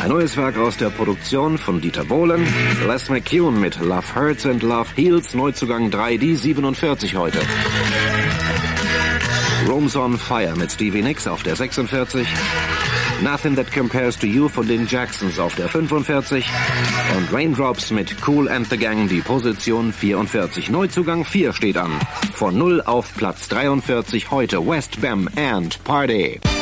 Ein neues Werk aus der Produktion von Dieter Bohlen. Les McCune mit Love Hurts and Love Heals, Neuzugang 3D 47 heute. Rooms on Fire mit Stevie Nicks auf der 46. Nothing That Compares to You von den Jacksons auf der 45. Und Raindrops mit Kool and the Gang, die Position 44. Neuzugang 4 steht an. Von 0 auf Platz 43 heute West Bam and Party.